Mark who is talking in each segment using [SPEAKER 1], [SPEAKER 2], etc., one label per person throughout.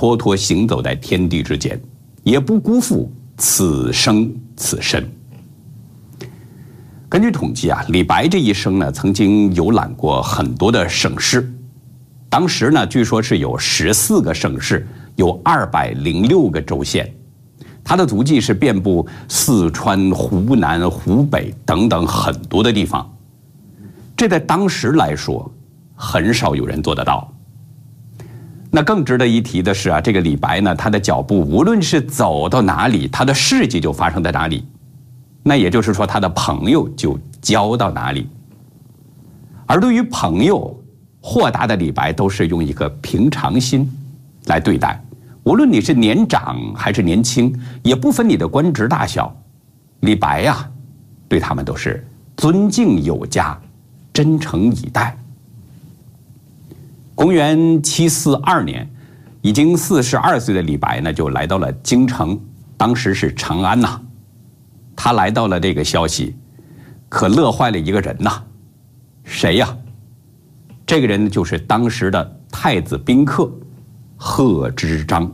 [SPEAKER 1] 脱脱行走在天地之间，也不辜负此生此身。根据统计啊，李白这一生呢，曾经游览过很多的省市，当时呢，据说是有14个省市，有206个州县。他的足迹是遍布四川、湖南、湖北等等很多的地方，这在当时来说，很少有人做得到。那更值得一提的是啊，这个李白呢，他的脚步无论是走到哪里，他的事迹就发生在哪里。那也就是说，他的朋友就交到哪里。而对于朋友，豁达的李白都是用一个平常心来对待，无论你是年长还是年轻，也不分你的官职大小。李白呀，对他们都是尊敬有加，真诚以待。公元742年，已经42岁的李白呢，就来到了京城，当时是长安呐。他来到了这个消息，可乐坏了一个人呐。谁呀？这个人就是当时的太子宾客贺知章。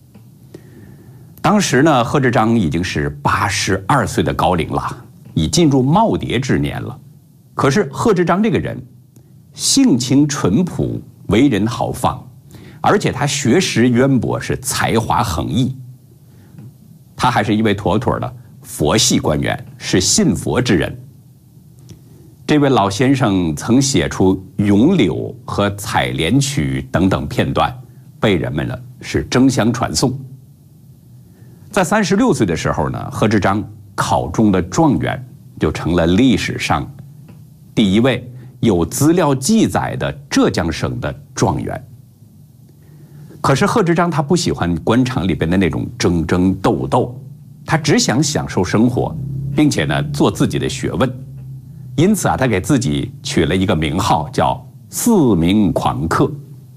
[SPEAKER 1] 当时呢，贺知章已经是82岁的高龄了，已进入耄耋之年了。可是贺知章这个人，性情淳朴，为人豪放，而且他学识渊博，是才华横溢。他还是一位妥妥的佛系官员，是信佛之人。这位老先生曾写出《咏柳》和《采莲曲》等等片段，被人们呢是争相传颂。在36岁的时候呢，贺知章考中了状元，就成了历史上第一位有资料记载的浙江省的状元。可是贺知章他不喜欢官场里边的那种争争斗斗，他只想享受生活，并且呢做自己的学问。因此啊，他给自己取了一个名号，叫4名狂客。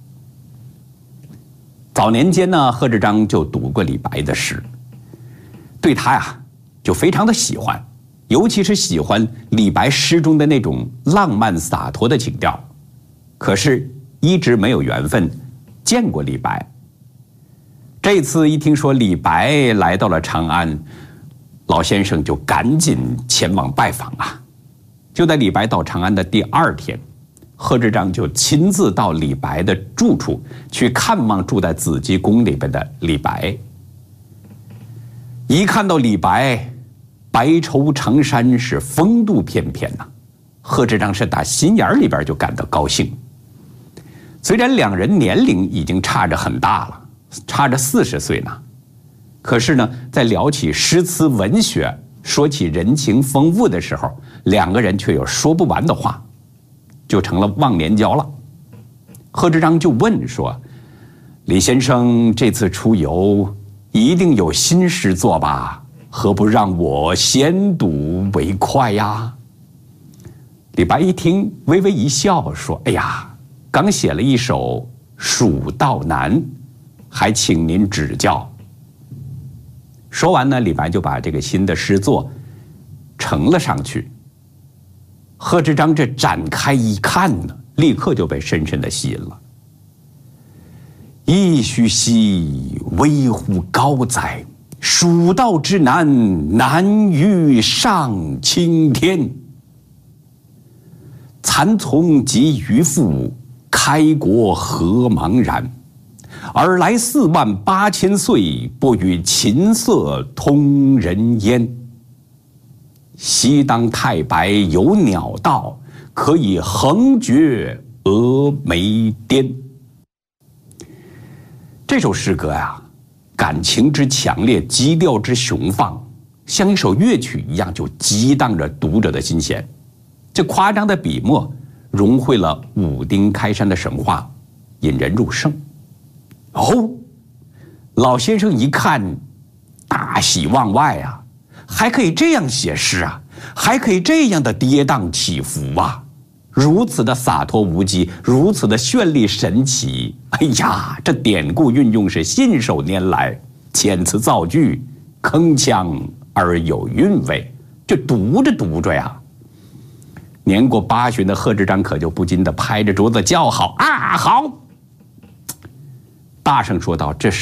[SPEAKER 1] 早年间呢，贺知章就读过李白的诗，对他呀就非常的喜欢，尤其是喜欢李白诗中的那种浪漫洒脱的情调。可是一直没有缘分见过李白。这次一听说李白来到了长安，老先生就赶紧前往拜访啊。就在李白到长安的第2天，贺知章就亲自到李白的住处去看望住在紫极宫里边的李白。一看到李白，白绸长衫是风度翩翩呐，贺知章是打心眼里边就感到高兴。虽然两人年龄已经差着很大了，差着40岁呢，可是呢，在聊起诗词文学，说起人情风物的时候，两个人却有说不完的话，就成了忘年交了。贺知章就问说：“李先生这次出游一定有新诗作吧？何不让我先读为快呀？”李白一听，微微一笑，说：“哎呀，刚写了一首《蜀道难》，还请您指教。”说完呢，李白就把这个新的诗作呈了上去。贺知章这展开一看呢，立刻就被深深的吸引了。噫吁兮，危乎高哉！蜀道之难，难于上青天。蚕丛及鱼腹，开国何茫然！尔来48000岁，不与琴瑟通人烟。西当太白有鸟道，可以横绝峨眉巅。这首诗歌呀，感情之强烈，基调之雄放，像一首乐曲一样，就激荡着读者的心弦。这夸张的笔墨融汇了武丁开山的神话，引人入胜。哦，老先生一看，大喜忘外啊，还可以这样写诗啊，还可以这样的跌宕起伏啊，如此的洒脱无羁，如此的绚丽神奇。哎呀，这典故运用是信手拈来，遣词造句铿锵而有韵味。这读着读着呀，年过80的贺知章可就不禁的拍着桌子叫好啊，好！大声说道：“这